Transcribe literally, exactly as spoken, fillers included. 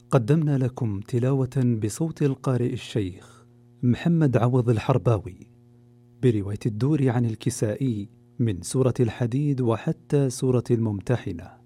قدمنا لكم تلاوة بصوت القارئ الشيخ محمد عوض الحرباوي برواية الدور عن الكسائي من سورة الحديد وحتى سورة الممتحنة.